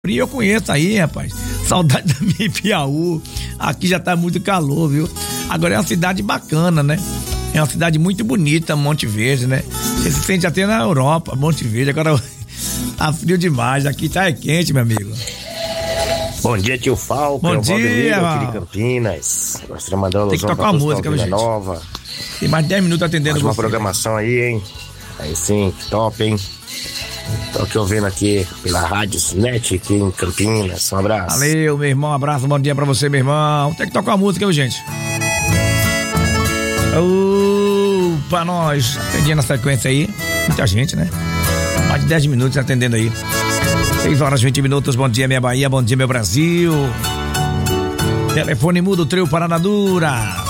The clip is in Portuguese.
frio eu conheço aí, rapaz. Saudade da minha Piauí. Aqui já tá muito calor, viu? Agora é uma cidade bacana, né? É uma cidade muito bonita, Monte Verde, né? Você se sente até na Europa, Monte Verde. Agora tá frio demais. Aqui tá quente, meu amigo. Bom dia, tio Falco. Bom dia, aqui de Campinas. Gostaria de mandar uma tem que tocar uma música, gente. Nova. Tem mais 10 minutos atendendo uma você. Programação aí, hein? Aí sim, top, hein? Tô aqui ouvindo aqui pela Rádio Net aqui em Campinas. Um abraço. Valeu, meu irmão. Um abraço, bom dia pra você, meu irmão. Tem que tocar uma música, viu, gente? Pra nós. Atendendo na sequência aí. Muita gente, né? Mais de 10 minutos atendendo aí. 6h20. Bom dia, minha Bahia. Bom dia, meu Brasil. Telefone mudo, Trio Paranadura.